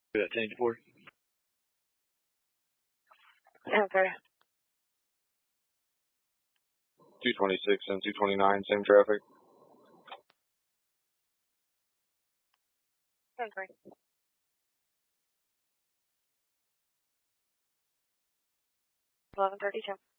that 1084. Okay. 226 and 229, same traffic. Okay. 11:32.